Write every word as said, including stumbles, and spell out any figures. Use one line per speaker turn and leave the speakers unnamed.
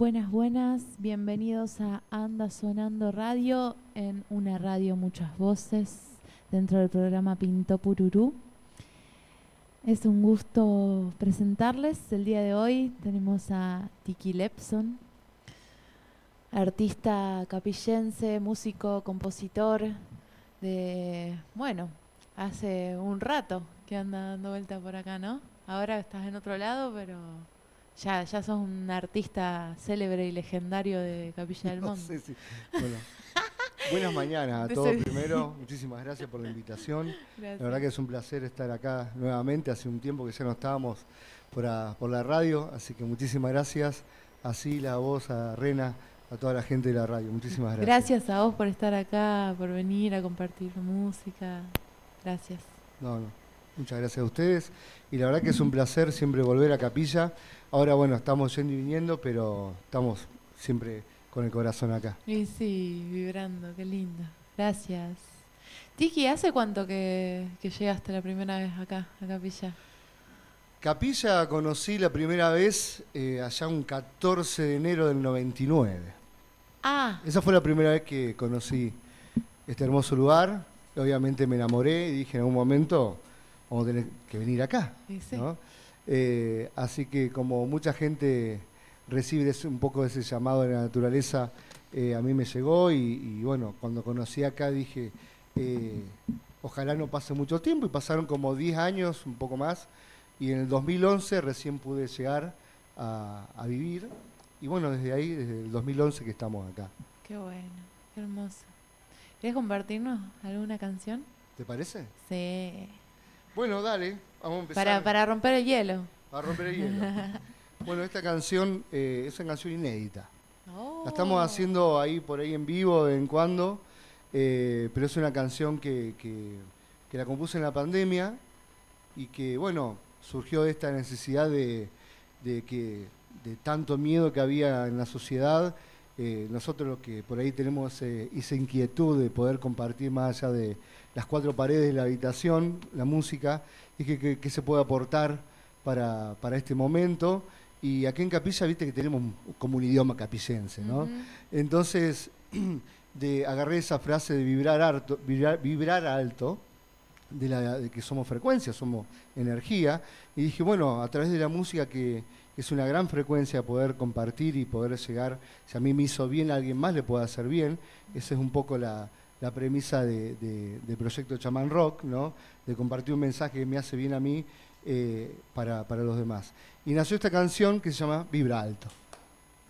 Buenas, buenas, bienvenidos a Anda Sonando Radio, en una radio muchas voces, dentro del programa Pintó Pururú. Es un gusto presentarles. El día de hoy tenemos a Tiki Lepson, artista capillense, músico, compositor de, bueno, hace un rato que anda dando vuelta por acá, ¿no? Ahora estás en otro lado, pero ya, ya sos un artista célebre y legendario de Capilla del
No
Monte.
sé si. Bueno, buenas mañanas a todos primero. Muchísimas gracias por la invitación.
Gracias.
La verdad que es un placer estar acá nuevamente. Hace un tiempo que ya no estábamos por, a, por la radio, así que muchísimas gracias a Sila, a vos, a Rena, a toda la gente de la radio. Muchísimas gracias.
Gracias a vos por estar acá, por venir a compartir música. Gracias.
No, no. Muchas gracias a ustedes. Y la verdad que es un placer siempre volver a Capilla. Ahora, bueno, estamos yendo y viniendo, pero estamos siempre con el corazón acá.
Y sí, vibrando, qué lindo. Gracias. Tiki, ¿hace cuánto que, que llegaste la primera vez acá, a Capilla?
Capilla conocí la primera vez eh, allá un catorce de enero del noventa y nueve.
Ah.
Esa fue la primera vez que conocí este hermoso lugar. Obviamente me enamoré y dije en algún momento vamos a tener que venir acá,
Sí.
¿no? Eh, así que como mucha gente recibe ese, un poco ese llamado de la naturaleza, eh, a mí me llegó y, y bueno, cuando conocí acá dije, eh, ojalá no pase mucho tiempo, y pasaron como diez años, un poco más, y en el dos mil once recién pude llegar a, a vivir, y bueno, desde ahí, desde el dos mil once que estamos acá.
Qué bueno, qué hermoso. ¿Querés compartirnos alguna canción?
¿Te parece?
Sí.
Bueno, dale, vamos a empezar.
Para, para romper el hielo.
Para romper el hielo. Bueno, esta canción eh, es una canción inédita.
Oh.
La estamos haciendo ahí por ahí en vivo de vez en cuando, eh, pero es una canción que, que, que la compuse en la pandemia y que, bueno, surgió de esta necesidad de, de que de tanto miedo que había en la sociedad. Eh, nosotros los que por ahí tenemos eh, esa inquietud de poder compartir más allá de las cuatro paredes de la habitación, la música, y que, que, que se puede aportar para, para este momento. Y aquí en Capilla, viste que tenemos como un idioma capillense, ¿no? Uh-huh. Entonces, de, agarré esa frase de vibrar alto, vibrar, vibrar alto, de, la, de que somos frecuencia, somos energía, y dije, bueno, a través de la música que es una gran frecuencia poder compartir y poder llegar, si a mí me hizo bien, a alguien más le puede hacer bien. Esa es un poco la, la premisa de, de, de Proyecto Chamán Rock, ¿no? De compartir un mensaje que me hace bien a mí eh, para, para los demás. Y nació esta canción que se llama Vibra Alto.